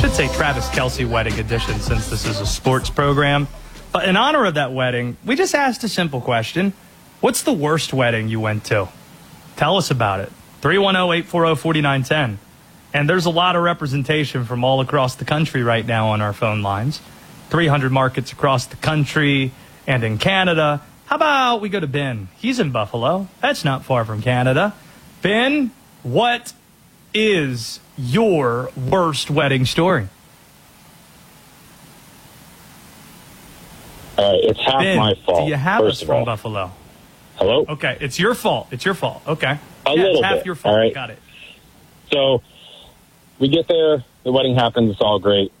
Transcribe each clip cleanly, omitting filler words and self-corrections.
should say Travis Kelce Wedding Edition, since this is a sports program. But in honor of that wedding, we just asked a simple question. What's the worst wedding you went to? Tell us about it. 310-840-4910. And there's a lot of representation from all across the country right now on our phone lines. 300 markets across the country and in Canada. How about we go to Ben? He's in Buffalo. That's not far from Canada. Ben, what is your worst wedding story? It's half Ben, my fault. Do you have first us of all. from Buffalo? Hello? Okay, it's your fault. It's your fault. Okay. A It's little half bit. your fault. All right. Got it. So we get there. The wedding happens. It's all great.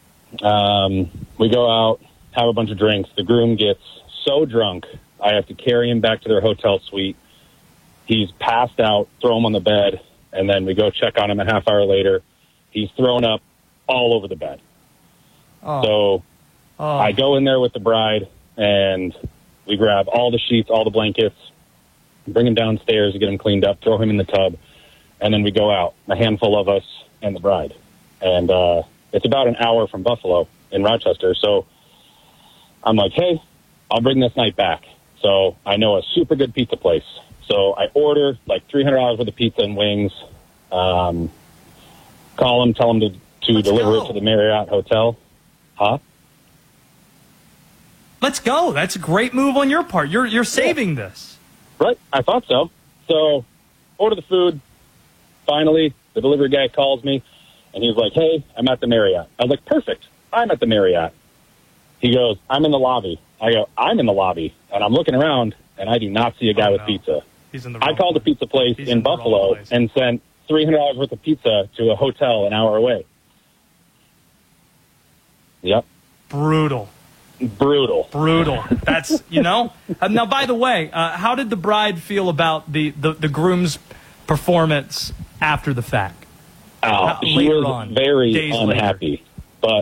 We go out, have a bunch of drinks. The groom gets so drunk, I have to carry him back to their hotel suite. He's passed out, throw him on the bed, and then we go check on him a half hour later. He's thrown up all over the bed. So I go in there with the bride, and we grab all the sheets, all the blankets, bring him downstairs to get him cleaned up, throw him in the tub, and then we go out, a handful of us and the bride. And it's about an hour from Buffalo in Rochester. So I'm like, hey, I'll bring this night back. So I know a super good pizza place. So I order like $300 worth of pizza and wings, call them, tell them to deliver it to the Marriott Hotel. Huh? Let's go. That's a great move on your part. You're saving this. Right. I thought so. So order the food. Finally, the delivery guy calls me, and he's like, hey, I'm at the Marriott. I was like, perfect. I'm at the Marriott. He goes, I'm in the lobby. I go, I'm in the lobby. And I'm looking around, and I do not see a guy with pizza. He's in the I called a pizza place in Buffalo and sent $300 worth of pizza to a hotel an hour away. Yep. Brutal. That's, now, by the way, how did the bride feel about the groom's performance after the fact? She was very unhappy. But,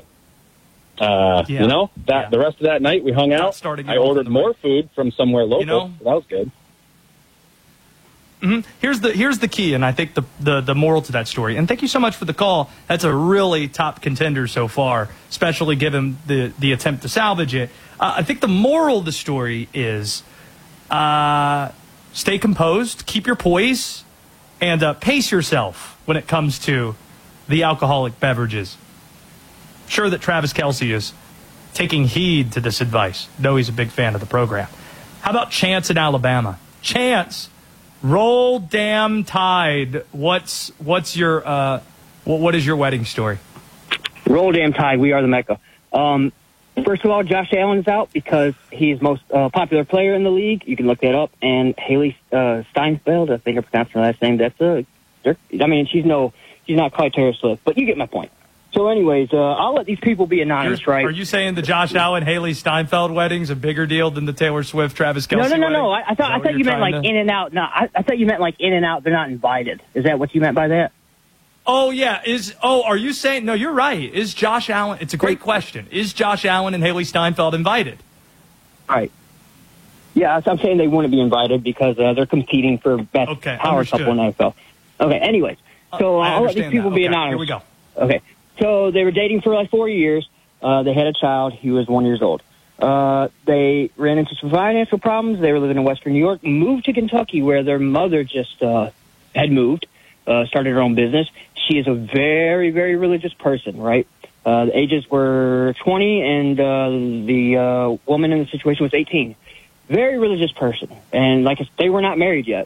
the rest of that night we hung out. I ordered more food from somewhere local. So that was good. Mm-hmm. Here's the key, and I think the moral to that story. And thank you so much for the call. That's a really top contender so far, especially given the attempt to salvage it. I think the moral of the story is stay composed, keep your poise, and pace yourself when it comes to the alcoholic beverages. Sure that Travis Kelce is taking heed to this advice. Know he's a big fan of the program. How about Chance in Alabama? Chance. Roll damn Tide. What's your what is your wedding story? Roll damn Tide. We are the Mecca. First of all, Josh Allen is out because he's most popular player in the league. You can look that up. And Haley Steinfeld, I think I pronounced her last name. She's not quite Taylor Swift, but you get my point. So anyways, I'll let these people be anonymous, right? Are you saying the Josh Allen, Haley Steinfeld wedding's a bigger deal than the Taylor Swift, Travis Kelce wedding? No. I thought you meant like in and out. No, I thought you meant like in and out. They're not invited. Is that what you meant by that? Oh, yeah. Are you saying, no, you're right. Is Josh Allen, it's a great question. Is Josh Allen and Haley Steinfeld invited? Right. Yeah, I'm saying they wouldn't be invited because they're competing for best power couple in the NFL. Okay, anyways. So I'll let these people be anonymous. Here we go. Okay. So they were dating for like 4 years. They had a child. He was 1 year old. They ran into some financial problems. They were living in Western New York, moved to Kentucky where their mother just had moved, started her own business. She is a very, very religious person, right? The ages were 20 and the woman in the situation was 18. Very religious person. And they were not married yet.